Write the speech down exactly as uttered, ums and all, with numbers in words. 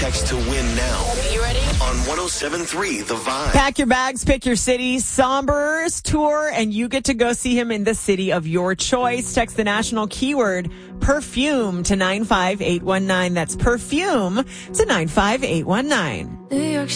Text to win now. You ready? On one oh seven point three The Vibe. Pack your bags, pick your city. Sombers tour, and you get to go see him in the city of your choice. Text the national keyword perfume to nine five eight one nine. That's perfume to nine five eight one nine. New York